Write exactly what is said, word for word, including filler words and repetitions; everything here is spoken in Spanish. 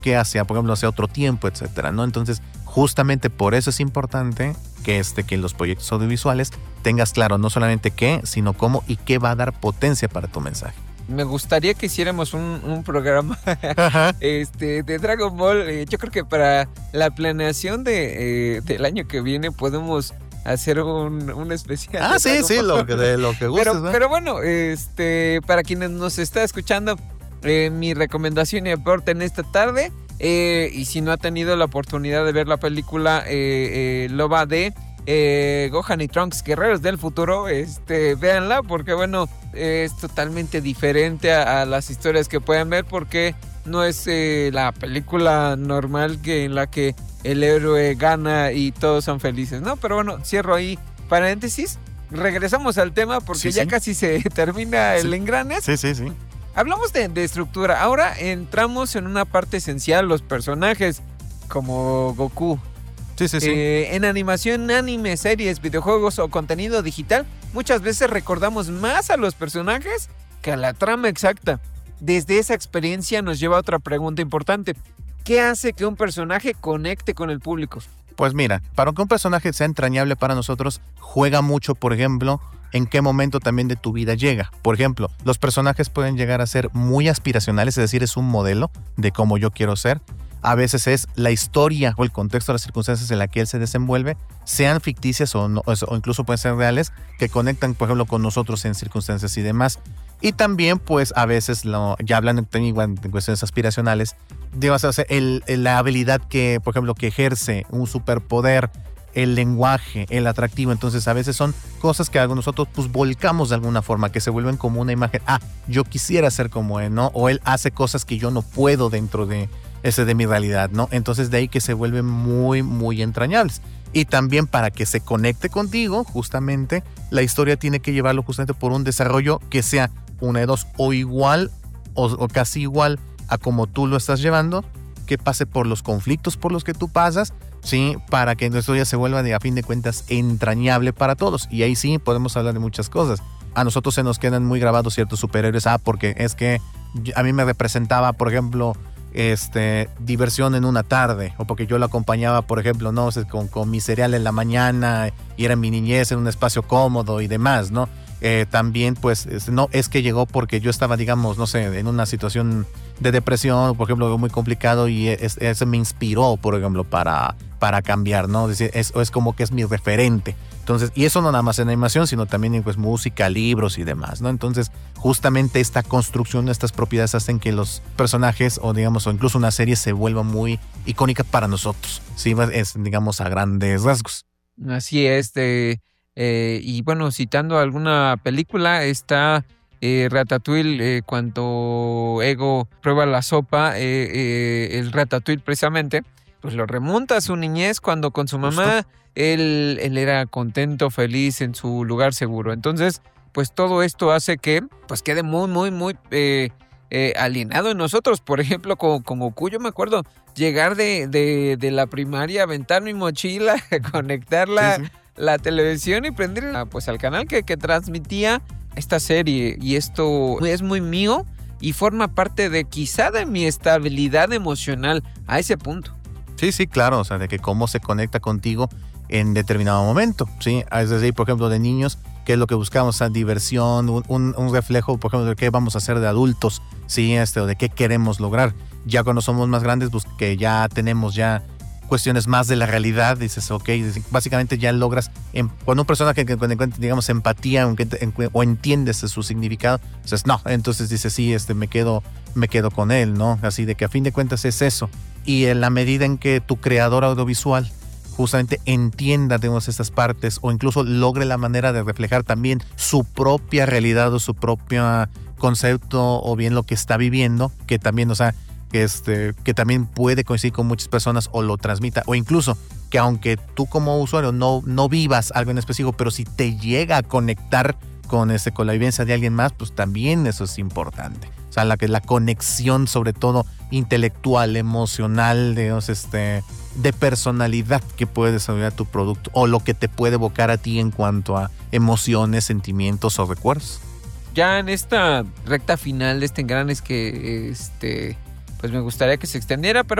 que hacia, por ejemplo, hacia otro tiempo, etcétera, ¿no? Entonces, justamente por eso es importante que, este, que en los proyectos audiovisuales tengas claro no solamente qué, sino cómo y qué va a dar potencia para tu mensaje. Me gustaría que hiciéramos un, un programa este, de Dragon Ball. Eh, yo creo que para la planeación de, eh, del año que viene podemos hacer un, un especial. Ah, sí, sí, lo que, de lo que gustes. Pero, ¿no? pero bueno, este, para quienes nos está escuchando, eh, mi recomendación y aporte en esta tarde, eh, y si no ha tenido la oportunidad de ver la película eh, eh, Loba de eh, Gohan y Trunks, Guerreros del Futuro, este, véanla, porque bueno, eh, es totalmente diferente a, a las historias que pueden ver, porque no es eh, la película normal que en la que el héroe gana y todos son felices, ¿no? Pero bueno, cierro ahí paréntesis. Regresamos al tema porque sí, ya sí. casi se termina el sí. engrane. Sí, sí, sí. Hablamos de, de estructura. Ahora entramos en una parte esencial, los personajes, como Goku. Sí, sí, sí. Eh, en animación, anime, series, videojuegos o contenido digital, muchas veces recordamos más a los personajes que a la trama exacta. Desde esa experiencia nos lleva a otra pregunta importante. ¿Qué hace que un personaje conecte con el público? Pues mira, para que un personaje sea entrañable para nosotros, juega mucho, por ejemplo, en qué momento también de tu vida llega. Por ejemplo, los personajes pueden llegar a ser muy aspiracionales, es decir, es un modelo de cómo yo quiero ser. A veces es la historia o el contexto de las circunstancias en la que él se desenvuelve, sean ficticias o, no, o incluso pueden ser reales, que conectan, por ejemplo, con nosotros en circunstancias y demás. Y también, pues, a veces, lo, ya hablando en cuestiones aspiracionales, digamos, el, el, la habilidad que, por ejemplo, que ejerce un superpoder, el lenguaje, el atractivo. Entonces, a veces son cosas que nosotros, pues, volcamos de alguna forma, que se vuelven como una imagen. Ah, yo quisiera ser como él, ¿no? O él hace cosas que yo no puedo dentro de, ese de mi realidad, ¿no? Entonces, de ahí que se vuelven muy, muy entrañables. Y también para que se conecte contigo, justamente, la historia tiene que llevarlo justamente por un desarrollo que sea una de dos, o igual o, o casi igual a como tú lo estás llevando, que pase por los conflictos por los que tú pasas, ¿sí? Para que la historia se vuelva, de, a fin de cuentas, entrañable para todos. Y ahí sí podemos hablar de muchas cosas. A nosotros se nos quedan muy grabados ciertos superhéroes, ah, porque es que a mí me representaba, por ejemplo, este, diversión en una tarde, o porque yo lo acompañaba, por ejemplo, no sé, con, con mi cereal en la mañana, y era mi niñez en un espacio cómodo y demás, ¿no? Eh, también, pues, es, no es que llegó porque yo estaba, digamos, no sé, en una situación de depresión, por ejemplo, muy complicado, y es, eso me inspiró, por ejemplo, para, para cambiar, ¿no? Es, es, es como que es mi referente. Entonces, y eso no nada más en animación, sino también en, pues, música, libros y demás, ¿no? Entonces, justamente esta construcción, estas propiedades hacen que los personajes, o digamos, o incluso una serie se vuelva muy icónica para nosotros, ¿sí? Es, digamos, a grandes rasgos. Así es, de... Eh, y bueno, citando alguna película, está eh, Ratatouille, eh, cuando Ego prueba la sopa, eh, eh, el Ratatouille precisamente, pues lo remonta a su niñez cuando con su mamá él, él era contento, feliz en su lugar seguro. Entonces, pues todo esto hace que pues quede muy, muy, muy eh, eh, alienado en nosotros. Por ejemplo, como, como Goku, yo me acuerdo llegar de, de, de la primaria, aventar mi mochila, conectarla... Sí, sí. la televisión y prender pues al canal que, que transmitía esta serie, y esto es muy mío y forma parte de quizá de mi estabilidad emocional a ese punto. Sí, sí, claro, o sea, de que cómo se conecta contigo en determinado momento, ¿sí? Es decir, por ejemplo, de niños, ¿qué es lo que buscamos? O sea, diversión, un, un, un reflejo, por ejemplo, de qué vamos a hacer de adultos, ¿sí? Este, o de qué queremos lograr. Ya cuando somos más grandes, pues que ya tenemos ya cuestiones más de la realidad, dices, ok, básicamente ya logras, en, cuando un personaje que digamos empatía o, o entiendes su significado, dices, no, entonces dices, sí, este, me quedo, me quedo con él, ¿no? Así de que a fin de cuentas es eso. Y en la medida en que tu creador audiovisual justamente entienda, digamos, estas partes, o incluso logre la manera de reflejar también su propia realidad o su propio concepto, o bien lo que está viviendo, que también, o sea, Que, este, que también puede coincidir con muchas personas, o lo transmita, o incluso que aunque tú como usuario no, no vivas algo en específico, pero si te llega a conectar con, este, con la vivencia de alguien más, pues también eso es importante. O sea, la, la conexión, sobre todo intelectual, emocional, digamos, este, de personalidad que puede desarrollar tu producto, o lo que te puede evocar a ti en cuanto a emociones, sentimientos o recuerdos. Ya en esta recta final de este engrane es que este... pues me gustaría que se extendiera, pero